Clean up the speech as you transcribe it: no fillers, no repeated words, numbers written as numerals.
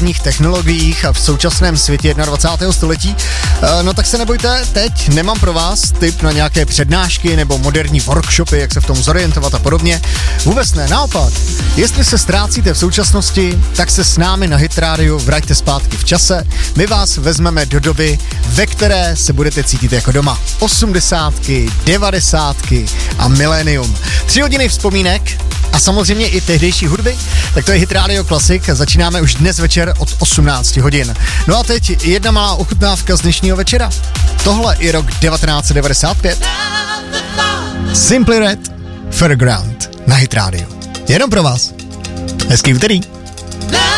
moderních technologiích a v současném světě 21. století, no tak se nebojte, teď nemám pro vás tip na nějaké přednášky nebo moderní workshopy, jak se v tom zorientovat a podobně. Vůbec ne, naopak. Jestli se ztrácíte v současnosti, tak se s námi na Hit Radio vraťte zpátky v čase. My vás vezmeme do doby, ve které se budete cítit jako doma. 80, 90 a milénium. 3 hodiny vzpomínek a samozřejmě i tehdejší hudby, tak to je Hit Radio Classic. Začínáme už dnes večer od 18 hodin. No a teď jedna malá ochutnávka z dnešního večera. Tohle je rok 1995. Simply Red, Fairground na Hit Radio. Jenom pro vás. Hezký úterý.